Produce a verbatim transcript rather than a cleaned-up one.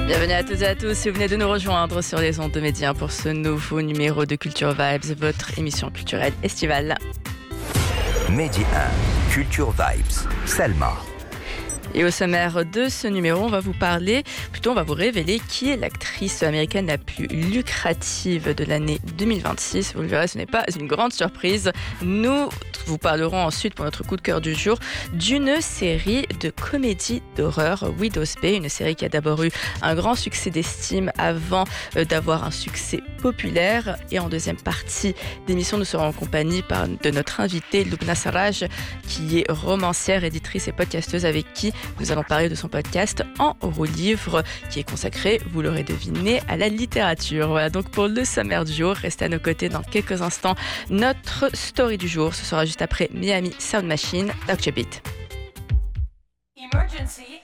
Bienvenue à toutes et à tous si vous venez de nous rejoindre sur les ondes de Média pour ce nouveau numéro de Culture Vibes, votre émission culturelle estivale. Média un, Culture Vibes, Selma. Et au sommaire de ce numéro, on va vous parler, plutôt on va vous révéler qui est l'actrice américaine la plus lucrative de l'année deux mille vingt-six. Vous le verrez, ce n'est pas une grande surprise. Nous vous parlerons ensuite pour notre coup de cœur du jour d'une série de comédie d'horreur, Widow's Bay, une série qui a d'abord eu un grand succès d'estime avant d'avoir un succès populaire. Et en deuxième partie d'émission, nous serons en compagnie par, de notre invitée Lubna Sarraj, qui est romancière, éditrice et podcasteuse, avec qui nous allons parler de son podcast En roue livre, qui est consacré, vous l'aurez deviné, à la littérature. Voilà donc pour le sommaire du jour. Restez à nos côtés dans quelques instants. Notre story du jour, ce sera juste après Miami Sound Machine, Doctor Beat. Emergency.